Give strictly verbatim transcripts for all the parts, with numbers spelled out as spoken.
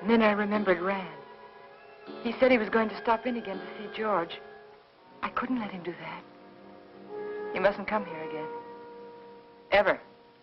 And then I remembered Rand. He said he was going to stop in again to see George. I couldn't let him do that. He mustn't come here again. Ever.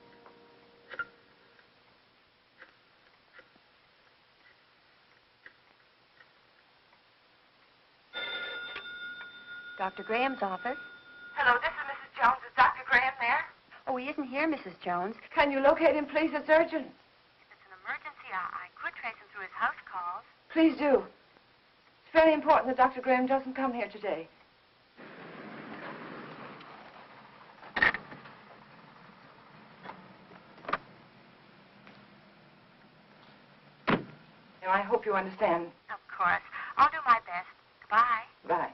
Doctor Graham's office. Hello, this is Missus Jones. Is Doctor Graham there? Oh, he isn't here, Missus Jones. Can you locate him, please? It's urgent. If it's an emergency, I, I could trace him through his house calls. Please do. It's very important that Doctor Graham doesn't come here today. Now, I hope you understand. Of course. I'll do my best. Goodbye. Bye.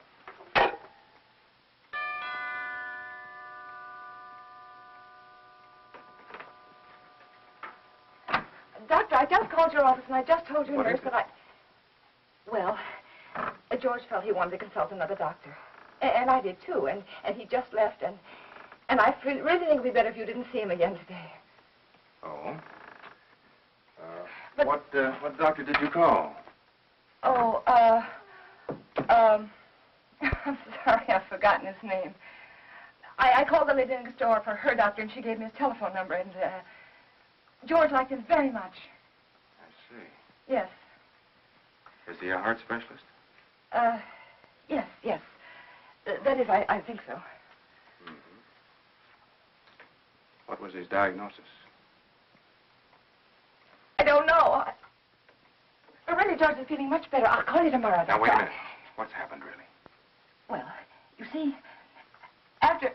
Doctor, I just called your office and I just told your What nurse is it? that I... Well, uh, George felt he wanted to consult another doctor. A and I did too, and, and he just left, and and I fe- really think it would be better if you didn't see him again today. Oh? Uh, But- what, uh, what doctor did you call? Oh, uh... Um... I'm sorry, I've forgotten his name. I, I called the lady next door for her doctor, and she gave me his telephone number, and, uh... George liked him very much. I see. Yes. Is he a heart specialist? Uh, yes, yes. Uh, that is, I, I think so. Mm-hmm. What was his diagnosis? I don't know. I, but really, George is feeling much better. I'll call you tomorrow. Now, wait a Doctor. minute. What's happened, really? Well, you see, after...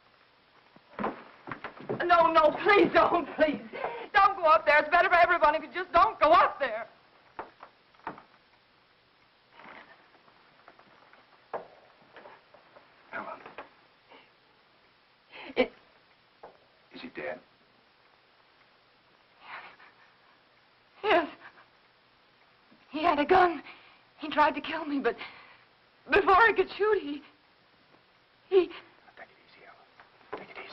No, no, please don't, please. Don't go up there. It's better for everyone if you just don't go up there. Helen. It... Is he dead? Yes. He had a gun. He tried to kill me, but before I could shoot, he... He...